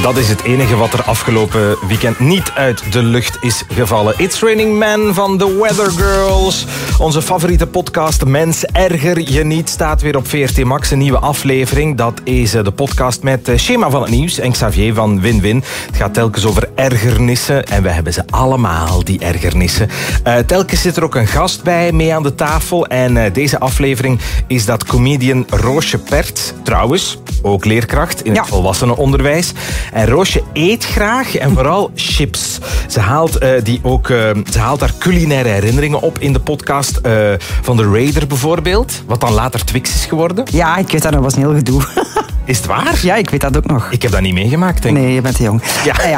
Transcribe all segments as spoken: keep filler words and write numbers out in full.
Dat is het enige wat er afgelopen weekend niet uit de lucht is gevallen. It's Raining Men van The Weather Girls. Onze favoriete podcast Mens Erger Je Niet staat weer op V R T Max. Een nieuwe aflevering. Dat is de podcast met Schema van het Nieuws en Xavier van Win-Win. Het gaat telkens over ergernissen. En we hebben ze allemaal, die ergernissen. Uh, telkens zit er ook een gast bij mee aan de tafel. En uh, deze aflevering is dat comedian Roosje Perts. Trouwens, ook leerkracht in het ja. volwassenenonderwijs. En Roosje eet graag en vooral chips. Ze haalt, uh, die ook, uh, ze haalt haar culinaire herinneringen op in de podcast uh, van de Raider bijvoorbeeld. Wat dan later Twix is geworden. Ja, ik weet dat, dat was een heel gedoe. Is het waar? Ja, ik weet dat ook nog. Ik heb dat niet meegemaakt, denk ik. Nee, je bent te jong. Ja. Ja, ja.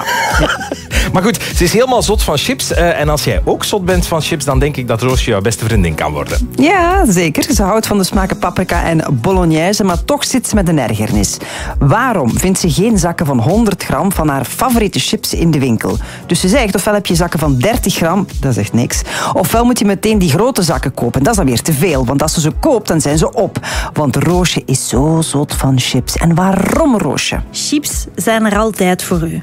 Maar goed, ze is helemaal zot van chips. Uh, en als jij ook zot bent van chips, dan denk ik dat Roosje jouw beste vriendin kan worden. Ja, zeker. Ze houdt van de smaken paprika en bolognese, maar toch zit ze met een ergernis. Waarom vindt ze geen zakken van honderd gram van haar favoriete chips in de winkel? Dus ze zegt, ofwel heb je zakken van dertig gram, dat is echt niks. Ofwel moet je meteen die grote zakken kopen. Dat is dan weer te veel, want als ze ze koopt, dan zijn ze op. Want Roosje is zo zot van chips. En waarom, Roosje? Chips zijn er altijd voor u.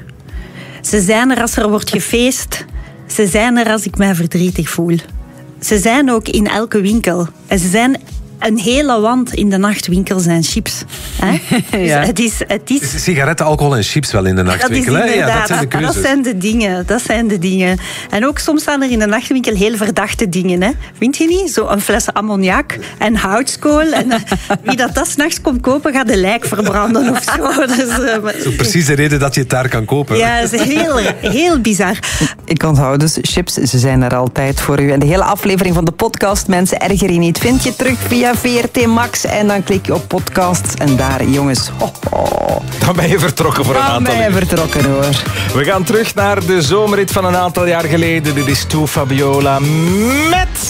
Ze zijn er als er wordt gefeest. Ze zijn er als ik mij verdrietig voel. Ze zijn ook in elke winkel. En ze zijn een hele wand in de nachtwinkel zijn chips. Hè? Ja. Dus het is, het is... Sigaretten, alcohol en chips wel in de nachtwinkel. Dat is inderdaad, ja, dat zijn de keuzes. Dat zijn de dingen, dat zijn de dingen. En ook soms staan er in de nachtwinkel heel verdachte dingen. Hè? Vind je niet? Zo een fles ammoniak en houtskool. En uh, wie dat, dat 's nachts komt kopen, gaat de lijk verbranden of zo. Dus, uh, zo precies de reden dat je het daar kan kopen. Ja, dat is heel, heel bizar. Ik onthoud dus, chips, ze zijn er altijd voor u. En de hele aflevering van de podcast Mensen Erger Je Niet vind je terug via V R T Max. En dan klik je op podcasts en daar, jongens, ho, ho. Dan ben je vertrokken voor een Dan aantal ben je uur. vertrokken, hoor. We gaan terug naar de zomerrit van een aantal jaar geleden. Dit is To Fabiola met...